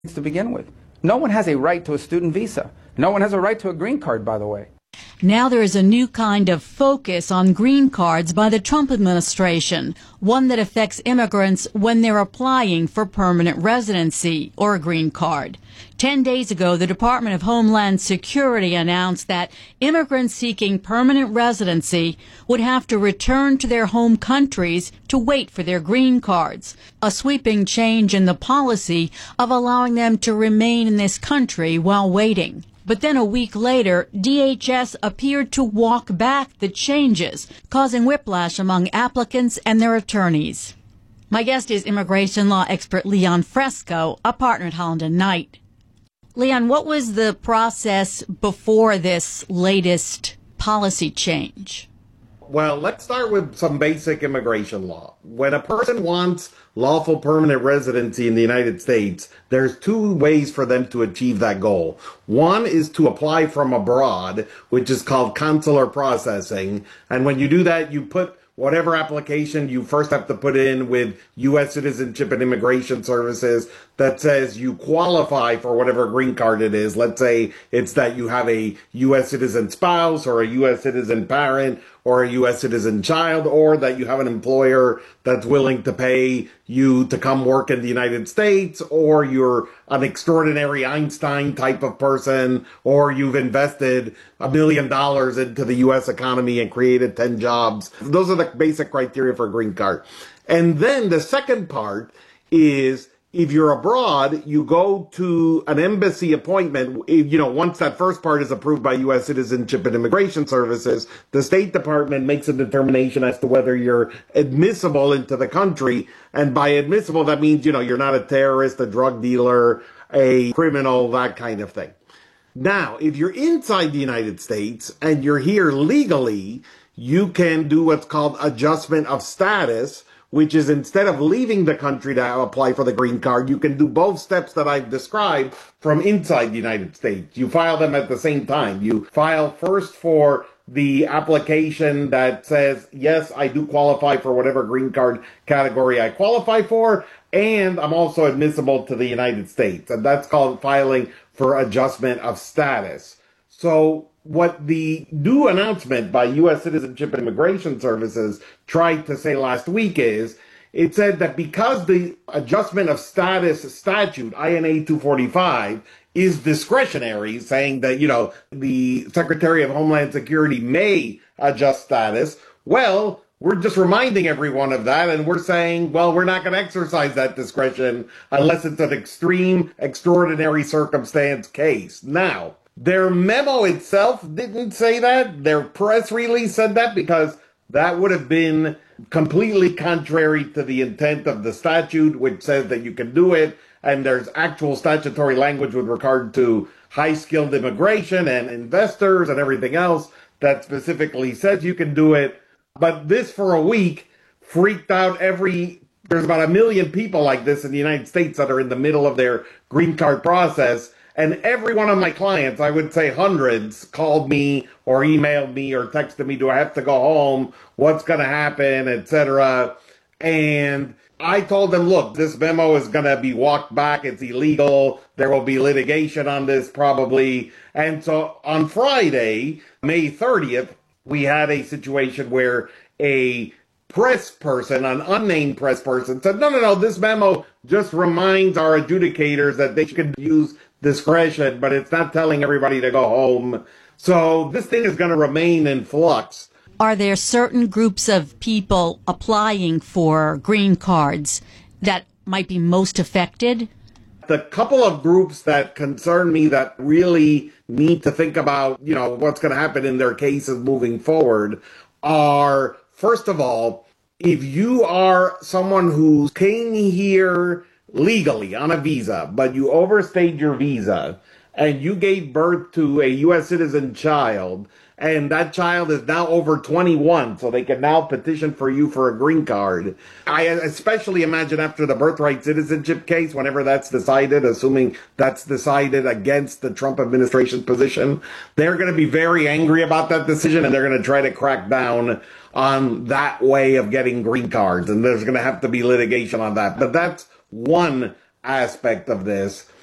to begin with. No one has a right to a student visa. No one has a right to a green card, by the way. Now there is a new kind of focus on green cards by the Trump administration, one that affects immigrants when they're applying for permanent residency or a green card. 10 days ago, the Department of Homeland Security announced that immigrants seeking permanent residency would have to return to their home countries to wait for their green cards, a sweeping change in the policy of allowing them to remain in this country while waiting. But then a week later, DHS appeared to walk back the changes, causing whiplash among applicants and their attorneys. My guest is immigration law expert Leon Fresco, a partner at Holland & Knight. Leon, what was the process before this latest policy change? Well, let's start with some basic immigration law. When a person wants lawful permanent residency in the United States, there's two ways for them to achieve that goal. One is to apply from abroad, which is called consular processing. And when you do that, you put whatever application you first have to put in with U.S. Citizenship and Immigration Services that says you qualify for whatever green card it is. Let's say it's that you have a U.S. citizen spouse or a U.S. citizen parent or a U.S. citizen child, or that you have an employer that's willing to pay you to come work in the United States, or you're an extraordinary Einstein type of person, or you've invested $1 million into the U.S. economy and created 10 jobs. Those are the basic criteria for a green card. And then the second part is, if you're abroad, you go to an embassy appointment. Once that first part is approved by U.S. Citizenship and Immigration Services, the State Department makes a determination as to whether you're admissible into the country. And by admissible, that means, you're not a terrorist, a drug dealer, a criminal, that kind of thing. Now, if you're inside the United States and you're here legally, you can do what's called adjustment of status, which is instead of leaving the country to apply for the green card, you can do both steps that I've described from inside the United States. You file them at the same time. You file first for the application that says, yes, I do qualify for whatever green card category I qualify for, and I'm also admissible to the United States. And that's called filing for adjustment of status. So what the new announcement by U.S. Citizenship and Immigration Services tried to say last week is, it said that because the adjustment of status statute, INA 245, is discretionary, saying that, the Secretary of Homeland Security may adjust status, well, we're just reminding everyone of that, and we're saying, well, we're not going to exercise that discretion unless it's an extreme, extraordinary circumstance case. Now, their memo itself didn't say that. Their press release said that because that would have been completely contrary to the intent of the statute, which says that you can do it. And there's actual statutory language with regard to high-skilled immigration and investors and everything else that specifically says you can do it. But this, for a week, freaked out there's about 1 million people like this in the United States that are in the middle of their green card process. And every one of my clients, I would say hundreds, called me or emailed me or texted me, do I have to go home? What's going to happen, etc. And I told them, look, this memo is going to be walked back. It's illegal. There will be litigation on this probably. And so on Friday, May 30th, we had a situation where a press person, an unnamed press person, said, no, this memo just reminds our adjudicators that they should use discretion, but it's not telling everybody to go home. So this thing is going to remain in flux. Are there certain groups of people applying for green cards that might be most affected? The couple of groups that concern me that really need to think about, what's going to happen in their cases moving forward are, first of all, if you are someone who came here legally on a visa, but you overstayed your visa and you gave birth to a U.S. citizen child, and that child is now over 21, so they can now petition for you for a green card. I especially imagine after the birthright citizenship case, whenever that's decided, assuming that's decided against the Trump administration's position, they're going to be very angry about that decision, and they're going to try to crack down on that way of getting green cards, and there's going to have to be litigation on that. But that's one aspect of this.